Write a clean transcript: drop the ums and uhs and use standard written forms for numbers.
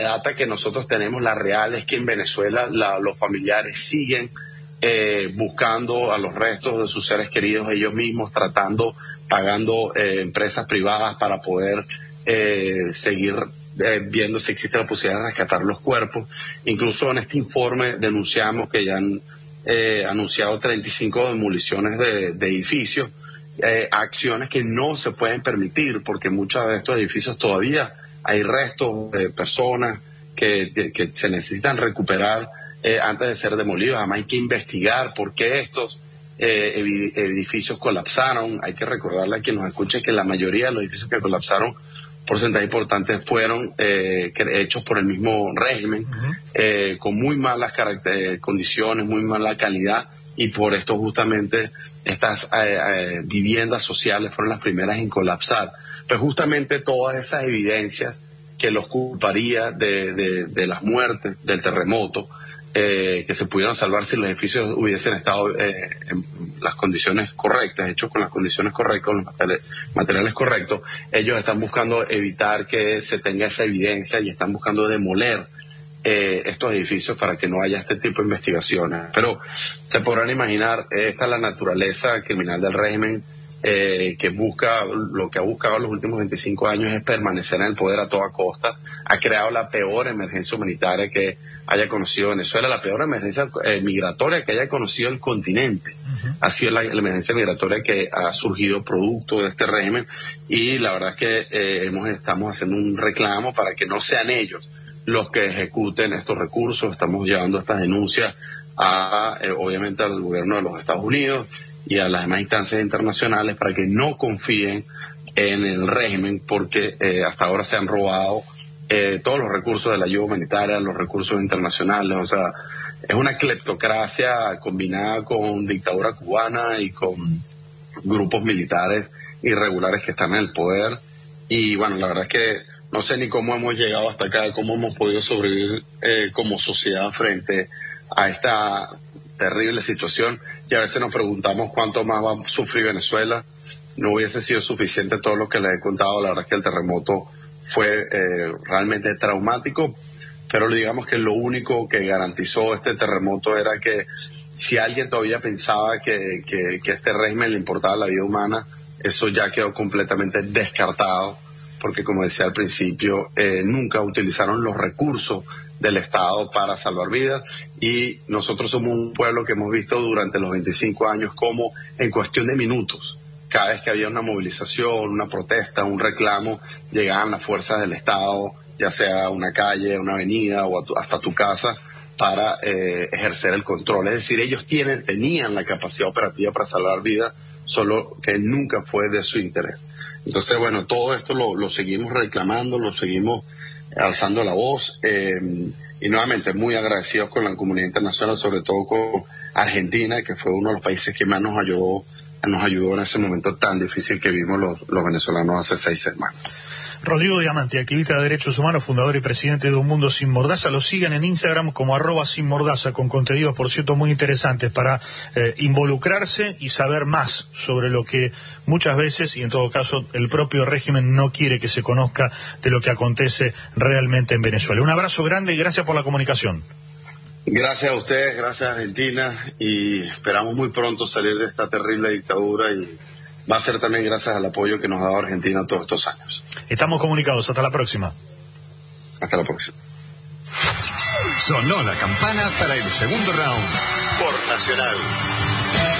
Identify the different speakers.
Speaker 1: data que nosotros tenemos, la real, es que en Venezuela los familiares siguen buscando a los restos de sus seres queridos ellos mismos, pagando empresas privadas para poder seguir viendo si existe la posibilidad de rescatar los cuerpos. Incluso en este informe denunciamos que ya han anunciado 35 demoliciones de edificios, acciones que no se pueden permitir porque muchos de estos edificios todavía hay restos de personas que se necesitan recuperar antes de ser demolidos. Además hay que investigar por qué estos edificios colapsaron. Hay que recordarle a quien nos escuche que la mayoría de los edificios que colapsaron, porcentaje importante, fueron hechos por el mismo régimen, con muy malas condiciones, muy mala calidad, y por esto justamente estas viviendas sociales fueron las primeras en colapsar. Pues justamente todas esas evidencias que los culparía de las muertes, del terremoto, que se pudieron salvar si los edificios hubiesen estado en las condiciones correctas, hechos con las condiciones correctas, con los materiales correctos. Ellos están buscando evitar que se tenga esa evidencia y están buscando demoler estos edificios para que no haya este tipo de investigaciones. Pero se podrán imaginar, esta es la naturaleza criminal del régimen, que busca, lo que ha buscado en los últimos 25 años es permanecer en el poder a toda costa. Ha creado la peor emergencia humanitaria que haya conocido Venezuela, la peor emergencia migratoria que haya conocido el continente. Ha sido la emergencia migratoria que ha surgido producto de este régimen, y la verdad es que estamos haciendo un reclamo para que no sean ellos los que ejecuten estos recursos. Estamos llevando estas denuncias obviamente al gobierno de los Estados Unidos y a las demás instancias internacionales para que no confíen en el régimen, porque hasta ahora se han robado todos los recursos de la ayuda humanitaria, los recursos internacionales. O sea, es una cleptocracia combinada con dictadura cubana y con grupos militares irregulares que están en el poder. Y bueno, la verdad es que no sé ni cómo hemos llegado hasta acá, cómo hemos podido sobrevivir como sociedad frente a esta terrible situación, y a veces nos preguntamos cuánto más va a sufrir Venezuela. No hubiese sido suficiente todo lo que les he contado. La verdad es que el terremoto fue realmente traumático, pero digamos que lo único que garantizó este terremoto era que si alguien todavía pensaba que este régimen le importaba la vida humana, eso ya quedó completamente descartado, porque como decía al principio, nunca utilizaron los recursos del Estado para salvar vidas, y nosotros somos un pueblo que hemos visto durante los 25 años como en cuestión de minutos, cada vez que había una movilización, una protesta, un reclamo, llegaban las fuerzas del Estado, ya sea una calle, una avenida o hasta tu casa, para ejercer el control. Es decir, ellos tenían la capacidad operativa para salvar vidas, solo que nunca fue de su interés. Entonces, bueno, todo esto lo seguimos reclamando, lo seguimos alzando la voz, y nuevamente muy agradecidos con la comunidad internacional, sobre todo con Argentina, que fue uno de los países que más nos ayudó en ese momento tan difícil que vimos los venezolanos hace 6 semanas.
Speaker 2: Rodrigo Diamante, activista de derechos humanos, fundador y presidente de Un Mundo Sin Mordaza. Lo siguen en Instagram como @sinmordaza, con contenidos, por cierto, muy interesantes para involucrarse y saber más sobre lo que muchas veces, y en todo caso, el propio régimen no quiere que se conozca de lo que acontece realmente en Venezuela. Un abrazo grande y gracias por la comunicación.
Speaker 1: Gracias a ustedes, gracias a Argentina, y esperamos muy pronto salir de esta terrible dictadura, y va a ser también gracias al apoyo que nos ha dado Argentina todos estos años.
Speaker 2: Estamos comunicados. Hasta la próxima.
Speaker 1: Hasta la próxima.
Speaker 3: Sonó la campana para el segundo round por Nacional.